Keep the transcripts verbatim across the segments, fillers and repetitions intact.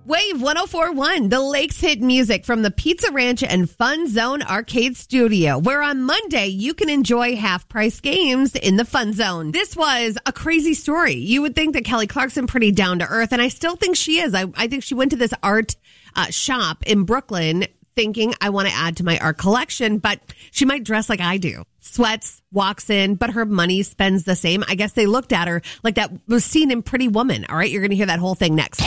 Wave one oh four point one, the Lakes hit music from the Pizza Ranch and Fun Zone Arcade Studio, where on Monday you can enjoy half-price games in the Fun Zone. This was a crazy story. You would think that Kelly Clarkson pretty down to earth, and I still think she is. I, I think she went to this art uh, shop in Brooklyn thinking, I want to add to my art collection, but she might dress like I do. Sweats, walks in, but her money spends the same. I guess they looked at her like that was seen in Pretty Woman. All right, you're going to hear that whole thing next.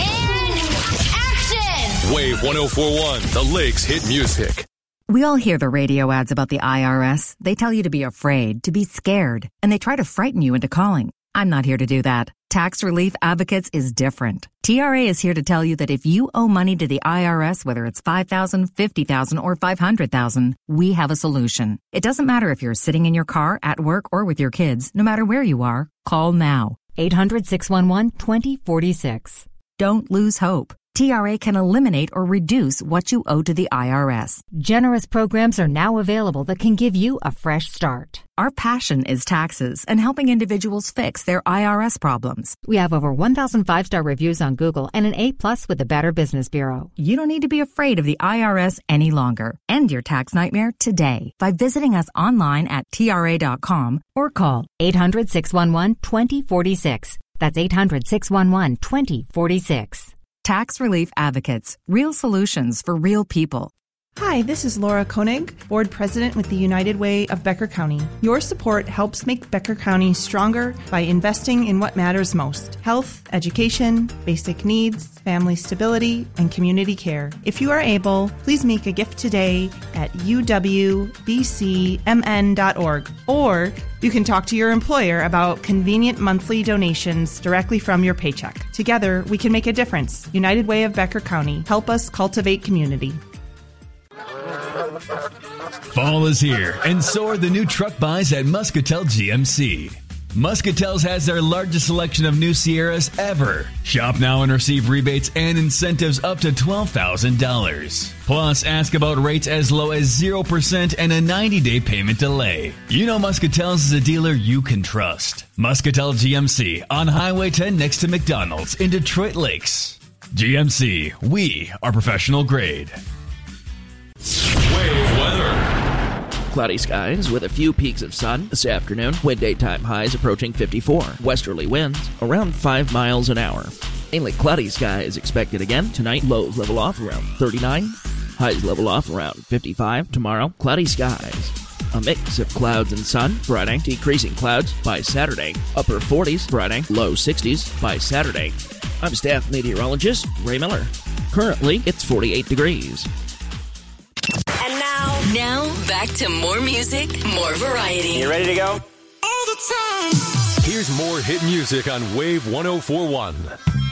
Wave one oh four point one, the Lakes hit music. We all hear the radio ads about the I R S. They tell you to be afraid, to be scared, and they try to frighten you into calling. I'm not here to do that. Tax Relief Advocates is different. T R A is here to tell you that if you owe money to the I R S, whether it's five thousand dollars, fifty thousand dollars, or five hundred thousand dollars, we have a solution. It doesn't matter if you're sitting in your car, at work, or with your kids. No matter where you are, call now. eight hundred, six one one, two zero four six. Don't lose hope. T R A can eliminate or reduce what you owe to the I R S. Generous programs are now available that can give you a fresh start. Our passion is taxes and helping individuals fix their I R S problems. We have over one thousand five-star reviews on Google and an A plus with the Better Business Bureau. You don't need to be afraid of the I R S any longer. End your tax nightmare today by visiting us online at T R A dot com or call eight hundred, six one one, two zero four six. That's eight hundred, six one one, two zero four six. Tax Relief Advocates. Real solutions for real people. Hi, this is Laura Koenig, Board President with the United Way of Becker County. Your support helps make Becker County stronger by investing in what matters most: health, education, basic needs, family stability, and community care. If you are able, please make a gift today at U W B C M N dot org, or you can talk to your employer about convenient monthly donations directly from your paycheck. Together, we can make a difference. United Way of Becker County. Help us cultivate community. Fall is here, and so are the new truck buys at Muscatel G M C. Muscatel's has their largest selection of new Sierras ever. Shop now and receive rebates and incentives up to twelve thousand dollars. Plus, ask about rates as low as zero percent and a ninety-day payment delay. You know Muscatel's is a dealer you can trust. Muscatel G M C on Highway ten next to McDonald's in Detroit Lakes. G M C, we are professional grade. Wave weather. Cloudy skies with a few peaks of sun this afternoon, with daytime highs approaching fifty-four. Westerly winds around five miles an hour. Mainly cloudy skies expected again tonight. Lows level off around thirty-nine. Highs level off around fifty-five tomorrow. Cloudy skies. A mix of clouds and sun Friday. Decreasing clouds by Saturday. Upper forties Friday. Low sixties by Saturday. I'm staff meteorologist Ray Miller. Currently, it's forty-eight degrees. And now, now back to more music, more variety. You ready to go? All the time. Here's more hit music on Wave one oh four point one.